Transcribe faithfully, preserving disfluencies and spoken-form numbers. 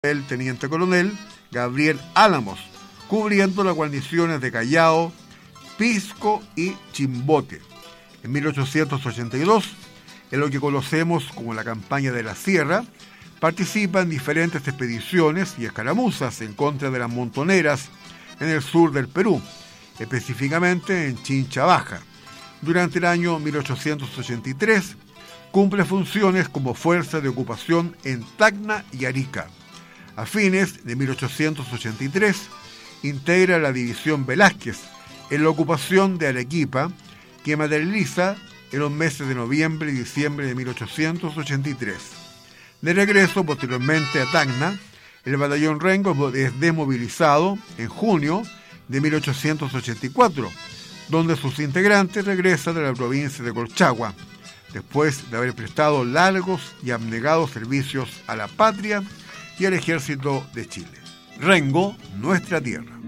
el teniente coronel Gabriel Álamos, cubriendo las guarniciones de Callao, Pisco y Chimbote. En mil ochocientos ochenta y dos, en lo que conocemos como la campaña de la Sierra, participa en diferentes expediciones y escaramuzas en contra de las montoneras en el sur del Perú, específicamente en Chincha Baja. Durante el año mil ochocientos ochenta y tres, cumple funciones como fuerza de ocupación en Tacna y Arica. A fines de mil ochocientos ochenta y tres, integra la División Velázquez en la ocupación de Arequipa, que materializa en los meses de noviembre y diciembre de mil ochocientos ochenta y tres. De regreso posteriormente a Tacna, el batallón Rengo es desmovilizado en junio de mil ochocientos ochenta y cuatro, donde sus integrantes regresan a la provincia de Colchagua, después de haber prestado largos y abnegados servicios a la patria y al ejército de Chile. Rengo, nuestra tierra.